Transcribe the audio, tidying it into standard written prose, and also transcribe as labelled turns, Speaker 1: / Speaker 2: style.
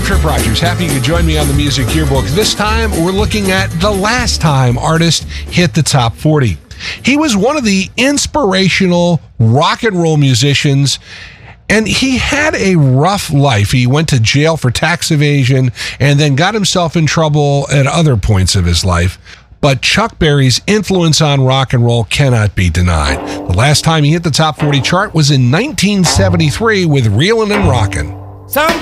Speaker 1: Trip Rogers. Happy you could join me on the Music Yearbook. This time, we're looking at the last time artist hit the top 40. He was one of the inspirational rock and roll musicians, and he had a rough life. He went to jail for tax evasion and then got himself in trouble at other points of his life. But Chuck Berry's influence on rock and roll cannot be denied. The last time he hit the top 40 chart was in 1973 with Reelin' and Rockin'.